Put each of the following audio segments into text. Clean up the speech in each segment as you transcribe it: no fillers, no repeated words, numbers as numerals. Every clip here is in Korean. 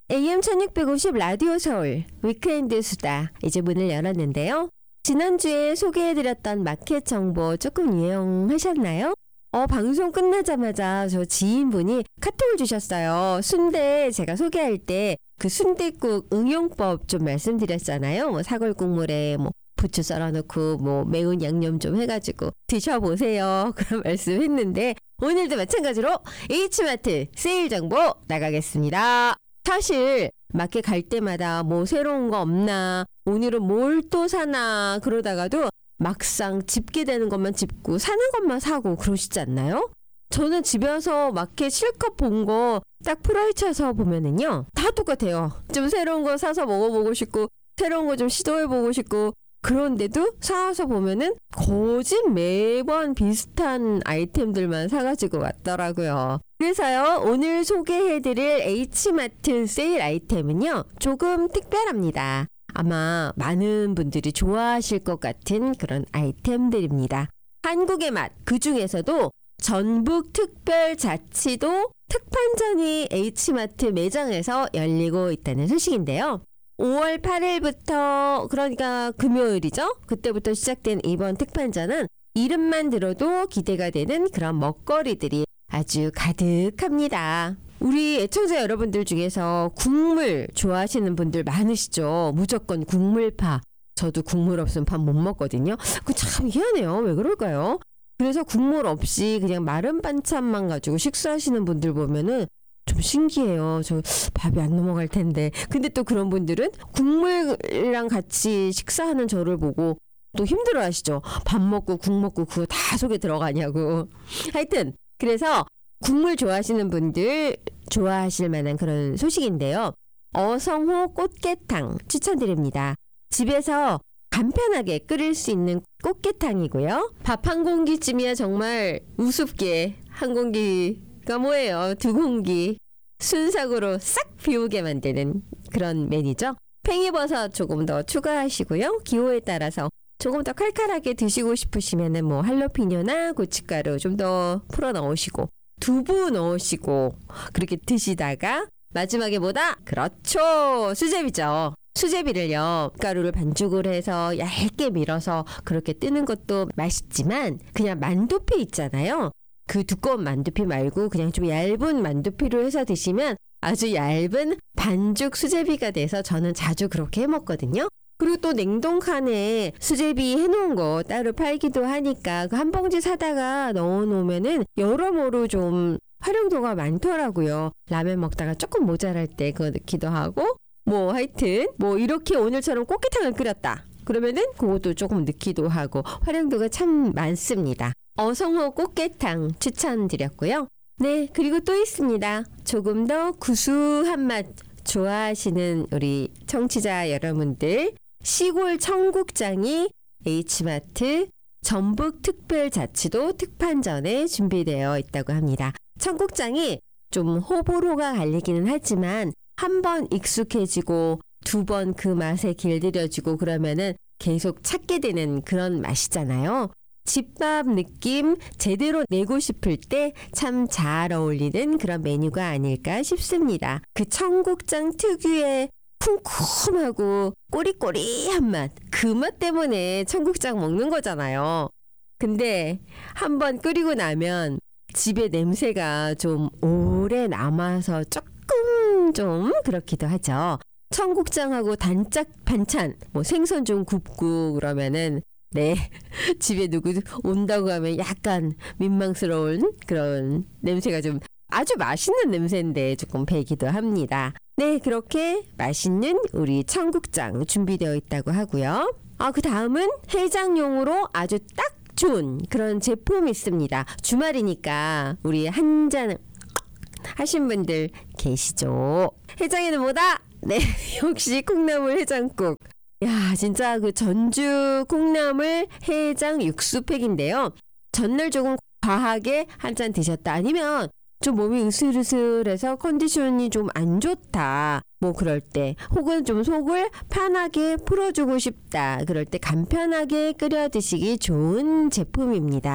AM 1650 라디오 서울 위크엔드 수다 이제 문을 열었는데요. 지난주에 소개해드렸던 마켓 정보 조금 유용하셨나요? 방송 끝나자마자 저 지인분이 카톡을 주셨어요. 순대 제가 소개할 때 그 순댓국 응용법 좀 말씀드렸잖아요. 뭐 사골국물에 뭐 부추 썰어놓고 뭐 매운 양념 좀 해가지고 드셔보세요. 그런 말씀했는데 오늘도 마찬가지로 H마트 세일 정보 나가겠습니다. 사실 마켓 갈 때마다 뭐 새로운 거 없나 오늘은 뭘 또 사나 그러다가도 막상 집게 되는 것만 집고 사는 것만 사고 그러시지 않나요? 저는 집에서 마켓 실컷 본 거 딱 풀어헤쳐서 보면은요 다 똑같아요. 좀 새로운 거 사서 먹어보고 싶고 새로운 거 좀 시도해보고 싶고 그런데도 사와서 보면은 거짓 매번 비슷한 아이템들만 사가지고 왔더라고요. 그래서요 오늘 소개해드릴 H마트 세일 아이템은요 조금 특별합니다. 아마 많은 분들이 좋아하실 것 같은 그런 아이템들입니다. 한국의 맛, 그 중에서도 전북특별자치도 특판전이 H마트 매장에서 열리고 있다는 소식인데요. 5월 8일부터 그러니까 금요일이죠. 그때부터 시작된 이번 특판전은 이름만 들어도 기대가 되는 그런 먹거리들이 아주 가득합니다. 우리 애청자 여러분들 중에서 국물 좋아하시는 분들 많으시죠. 무조건 국물파. 저도 국물 없으면 밥 못 먹거든요. 그 참 희한해요. 왜 그럴까요? 그래서 국물 없이 그냥 마른 반찬만 가지고 식사하시는 분들 보면은 좀 신기해요. 저 밥이 안 넘어갈 텐데. 근데 또 그런 분들은 국물이랑 같이 식사하는 저를 보고 또 힘들어 하시죠. 밥 먹고 국 먹고 그거 다 속에 들어가냐고. 하여튼 그래서 국물 좋아하시는 분들 좋아하실 만한 그런 소식인데요. 어성호 꽃게탕 추천드립니다. 집에서 간편하게 끓일 수 있는 꽃게탕이고요. 밥 한 공기쯤이야 정말 우습게 한 공기가 뭐예요? 두 공기 순삭으로 싹 비우게 만드는 그런 메뉴죠. 팽이버섯 조금 더 추가하시고요. 기호에 따라서 조금 더 칼칼하게 드시고 싶으시면은 뭐 할로피뇨나 고춧가루 좀 더 풀어 넣으시고 두부 넣으시고 그렇게 드시다가 마지막에 뭐다? 그렇죠. 수제비죠. 수제비를요. 가루를 반죽을 해서 얇게 밀어서 그렇게 뜨는 것도 맛있지만 그냥 만두피 있잖아요. 그 두꺼운 만두피 말고 그냥 좀 얇은 만두피로 해서 드시면 아주 얇은 반죽 수제비가 돼서 저는 자주 그렇게 해 먹거든요. 그리고 또 냉동칸에 수제비 해놓은 거 따로 팔기도 하니까 그 한 봉지 사다가 넣어놓으면은 여러모로 좀 활용도가 많더라고요. 라면 먹다가 조금 모자랄 때 그거 넣기도 하고 뭐 하여튼 뭐 이렇게 오늘처럼 꽃게탕을 끓였다. 그러면은 그것도 조금 넣기도 하고 활용도가 참 많습니다. 어성호 꽃게탕 추천드렸고요. 네, 그리고 또 있습니다. 조금 더 구수한 맛 좋아하시는 우리 청취자 여러분들 시골 청국장이 H마트 전북특별자치도 특판전에 준비되어 있다고 합니다. 청국장이 좀 호불호가 갈리기는 하지만 한 번 익숙해지고 두 번 그 맛에 길들여지고 그러면은 계속 찾게 되는 그런 맛이잖아요. 집밥 느낌 제대로 내고 싶을 때 참 잘 어울리는 그런 메뉴가 아닐까 싶습니다. 그 청국장 특유의 쿰쿰하고 꼬리꼬리한 맛, 그 맛 때문에 청국장 먹는 거잖아요. 근데 한번 끓이고 나면 집에 냄새가 좀 오래 남아서 조금 좀 그렇기도 하죠. 청국장하고 단짝 반찬, 뭐 생선 좀 굽고 그러면은 네 집에 누구 온다고 하면 약간 민망스러운 그런 냄새가 좀 아주 맛있는 냄새인데 조금 배기도 합니다. 네, 그렇게 맛있는 우리 청국장 준비되어 있다고 하고요. 그 다음은 해장용으로 아주 딱 좋은 그런 제품이 있습니다. 주말이니까 우리 한 잔 하신 분들 계시죠? 해장에는 뭐다? 네, 역시 콩나물 해장국. 야, 진짜 그 전주 콩나물 해장 육수팩인데요. 전날 조금 과하게 한 잔 드셨다. 아니면 좀 몸이 으슬으슬해서 컨디션이 좀 안 좋다. 뭐 그럴 때 혹은 좀 속을 편하게 풀어주고 싶다. 그럴 때 간편하게 끓여 드시기 좋은 제품입니다.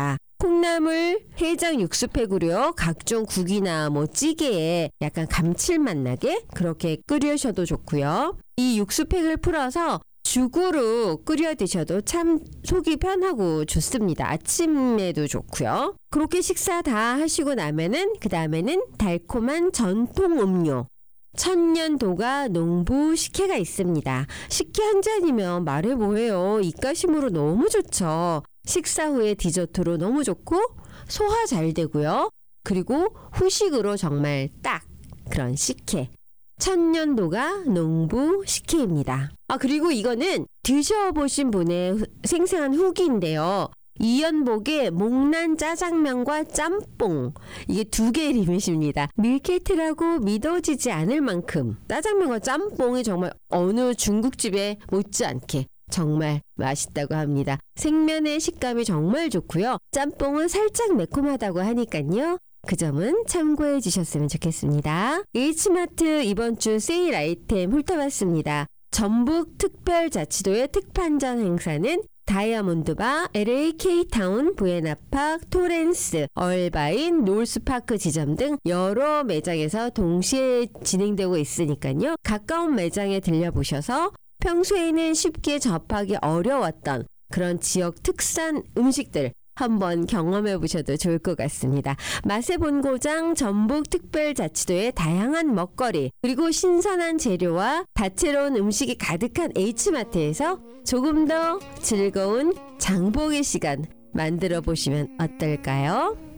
콩나물, 해장 육수팩으로요. 각종 국이나 뭐 찌개에 약간 감칠맛 나게 그렇게 끓여셔도 좋고요. 이 육수팩을 풀어서 죽으로 끓여 드셔도 참 속이 편하고 좋습니다. 아침에도 좋고요. 그렇게 식사 다 하시고 나면은 그 다음에는 달콤한 전통 음료 천년도가 농부 식혜가 있습니다. 식혜 한 잔이면 말해 뭐해요. 입가심으로 너무 좋죠. 식사 후에 디저트로 너무 좋고 소화 잘 되고요. 그리고 후식으로 정말 딱 그런 식혜. 천년도가 농부 식혜입니다. 그리고 이거는 드셔보신 분의 생생한 후기인데요. 이연복의 목난 짜장면과 짬뽕 이게 두 개의 리밋입니다. 밀키트라고 믿어지지 않을 만큼 짜장면과 짬뽕이 정말 어느 중국집에 못지않게 정말 맛있다고 합니다. 생면의 식감이 정말 좋고요. 짬뽕은 살짝 매콤하다고 하니까요. 그 점은 참고해 주셨으면 좋겠습니다. H마트 이번 주 세일 아이템 훑어봤습니다. 전북 특별자치도의 특판전 행사는 다이아몬드바, LA K타운, 부에나팍, 토렌스, 얼바인, 놀스파크 지점 등 여러 매장에서 동시에 진행되고 있으니까요. 가까운 매장에 들려보셔서 평소에는 쉽게 접하기 어려웠던 그런 지역 특산 음식들 한번 경험해 보셔도 좋을 것 같습니다. 맛의 본고장 전북특별자치도의 다양한 먹거리 그리고 신선한 재료와 다채로운 음식이 가득한 H마트에서 조금 더 즐거운 장보기 시간 만들어 보시면 어떨까요?